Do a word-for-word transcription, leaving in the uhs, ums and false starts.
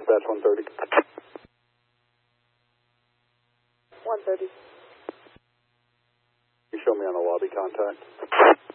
dispatch one thirty. one thirty. You show me on the lobby contact.